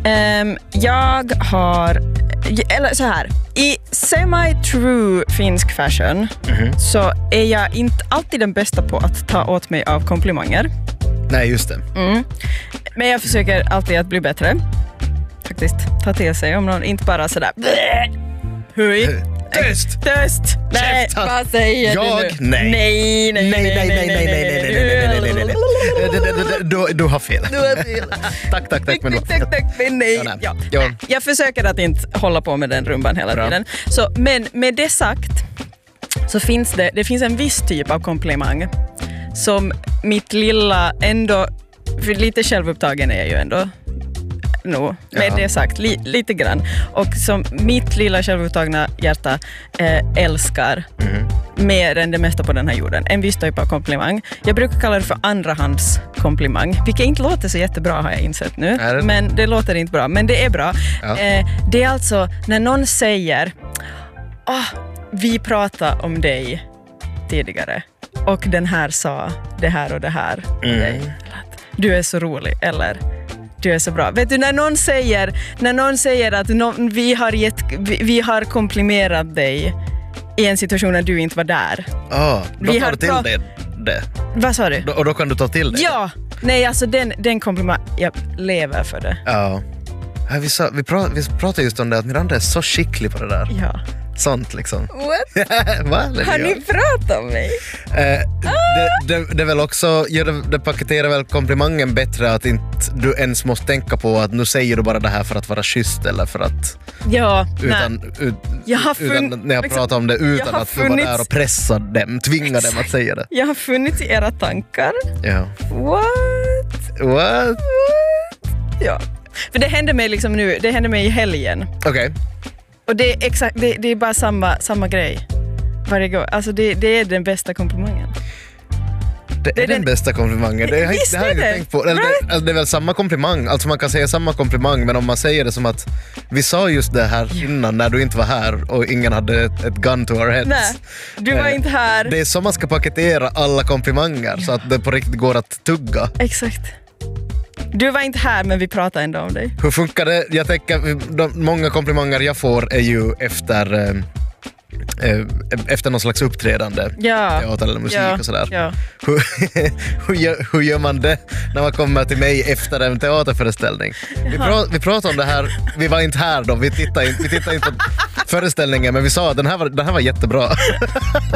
Jag har, eller så här, i semi-true finsk fashion så är jag inte alltid den bästa på att ta åt mig av komplimanger. Nej, just det. Men jag försöker alltid att bli bättre. Faktiskt, ta till sig om någon inte bara sådär höj. Töst. Nej, vad säger du nu? Nej. Du har fel. Tack. Men nej. Ja. Jag försöker att inte hålla på med den rumban hela tiden. Så, men med det sagt så finns det finns en viss typ av komplimang som mitt lilla ändå, för lite självupptagen är jag ju ändå. Med det sagt, lite grann. Och som mitt lilla självupptagna hjärta älskar mer än det mesta på den här jorden. En viss typ av komplimang. Jag brukar kalla det för andrahandskomplimang. Vilket inte låter så jättebra har jag insett nu. Men det låter inte bra. Men det är bra. Ja. Det är alltså när någon säger vi pratade om dig tidigare. Och den här sa det här och det här. Du är så rolig, eller... Du är så bra. Vet du, när någon säger att vi har komplimerat dig i en situation när du inte var där. Då tar du till det. Vad sa du? Och då kan du ta till det. Ja, nej alltså den komplimang, jag lever för det. Ja. Vi pratade just om det att Miranda är så skicklig på det där. Ja. Sånt liksom. What? Har ni pratat om mig? Det är väl också, det paketerar väl komplimangen bättre att inte du ens måste tänka på att nu säger du bara det här för att vara schysst eller för att utan när jag pratar om det utan att du var där och pressa dem, tvinga dem att säga det. Jag har funnits i era tankar. Ja. What? Ja. För det hände mig liksom nu, det hände mig i helgen. Okej. Och det är exakt, det är bara samma grej varje gång. Alltså det är den bästa komplimangen. Det är den bästa komplimangen. Det har jag inte tänkt på. Right? Det är väl samma komplimang. Alltså man kan säga samma komplimang, men om man säger det som att vi sa just det här innan när du inte var här och ingen hade ett gun to our heads. Nej, du var inte här. Det är så man ska paketera alla komplimanger så att det på riktigt går att tugga. Exakt. Du var inte här, men vi pratar ändå om dig. Hur funkar det? Jag tänker, många komplimanger jag får är ju efter någon slags uppträdande, teater eller musik och sådär. Ja. Hur gör man det när man kommer till mig efter en teaterföreställning? Vi pratade om det här, vi var inte här då, vi tittade inte på föreställningen, men vi sa att den här var jättebra.